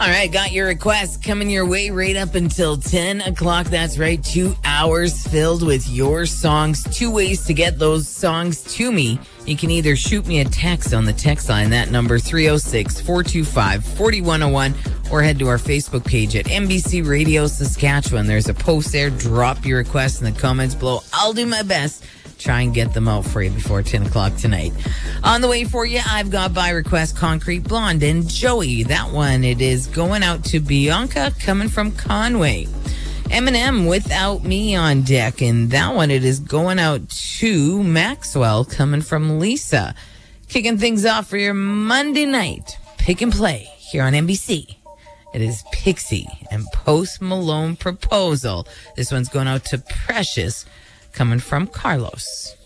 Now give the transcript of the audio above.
All right, got your request coming your way right up until 10 o'clock. That's right, 2 hours filled with your songs. 2 ways to get those songs to me. You can either shoot me a text on the text line, that number 306-425-4101, or head to our Facebook page at NBC Radio Saskatchewan. There's a post there. Drop your requests in the comments below. I'll do my best. Try and get them out for you before 10 o'clock tonight. On the way for you, I've got by request Concrete Blonde and Joey. That one, it is going out to Bianca coming from Conway. Eminem, Without Me on deck. And that one, it is going out to Maxwell coming from Lisa. Kicking things off for your Monday night pick and play here on NBC. It is Pixie and Post Malone Proposal. This one's going out to Precious coming from Carlos.